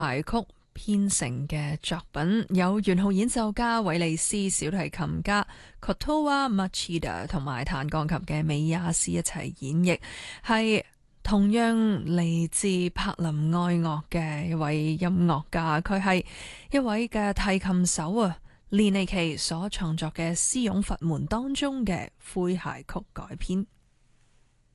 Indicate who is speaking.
Speaker 1: 諧曲編成嘅作品，有圓號演奏家韋利斯、小提琴家 Kotowa Machida 同埋彈鋼琴嘅美亞斯一齊演繹，係同樣嚟自柏林愛樂嘅一位音樂家，佢係一位嘅提琴手啊，列尼奇所創作嘅《詩詠佛門》當中嘅詼諧曲改編。